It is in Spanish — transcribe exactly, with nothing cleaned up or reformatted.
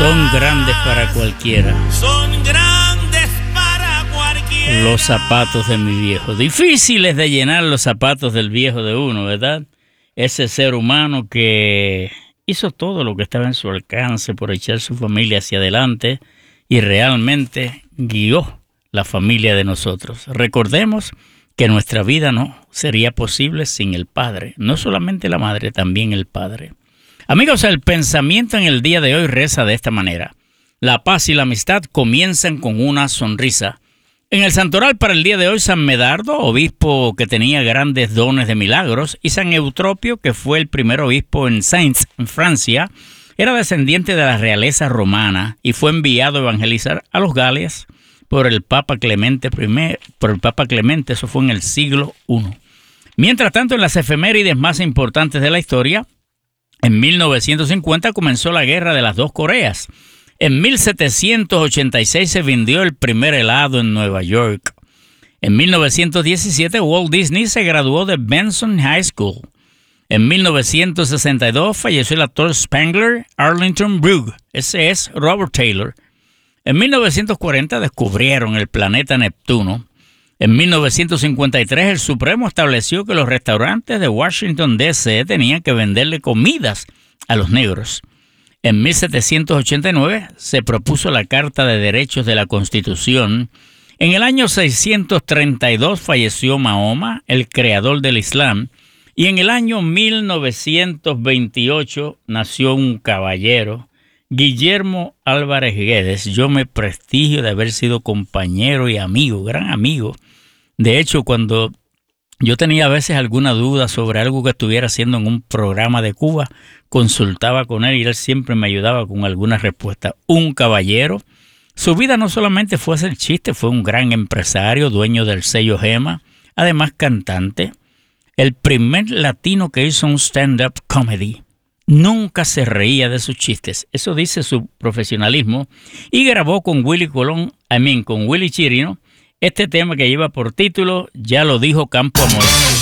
Son grandes para cualquiera. Son grandes para cualquiera. Los zapatos de mi viejo. Difíciles de llenar los zapatos del viejo de uno, ¿verdad? Ese ser humano que hizo todo lo que estaba en su alcance por echar su familia hacia adelante y realmente guió la familia de nosotros. Recordemos que nuestra vida no sería posible sin el Padre. No solamente la madre, también el Padre. Amigos, el pensamiento en el día de hoy reza de esta manera. La paz y la amistad comienzan con una sonrisa. En el santoral para el día de hoy, San Medardo, obispo que tenía grandes dones de milagros, y San Eutropio, que fue el primer obispo en Saints, en Francia, era descendiente de la realeza romana y fue enviado a evangelizar a los Gales por el Papa Clemente I, por el Papa Clemente, eso fue en el siglo primero. Mientras tanto, en las efemérides más importantes de la historia, en mil novecientos cincuenta comenzó la Guerra de las Dos Coreas. En mil setecientos ochenta y seis se vendió el primer helado en Nueva York. En mil novecientos diecisiete Walt Disney se graduó de Benson High School. En mil novecientos sesenta y dos falleció el actor Spengler Arlington Brugge. Ese es Robert Taylor. En mil novecientos cuarenta descubrieron el planeta Neptuno. En mil novecientos cincuenta y tres el Supremo estableció que los restaurantes de Washington, D C tenían que venderle comidas a los negros. En mil setecientos ochenta y nueve se propuso la Carta de Derechos de la Constitución. En el año seiscientos treinta y dos falleció Mahoma, el creador del Islam. Y en el año mil novecientos veintiocho nació un caballero, Guillermo Álvarez Guedes. Yo me prestigio de haber sido compañero y amigo, gran amigo. De hecho, cuando yo tenía a veces alguna duda sobre algo que estuviera haciendo en un programa de Cuba, consultaba con él y él siempre me ayudaba con alguna respuesta. Un caballero. Su vida no solamente fue hacer chistes, fue un gran empresario, dueño del sello Gema, además cantante. El primer latino que hizo un stand-up comedy. Nunca se reía de sus chistes. Eso dice su profesionalismo. Y grabó con Willy Colón, I mean, con Willy Chirino, este tema que lleva por título Ya lo dijo Campo Amor.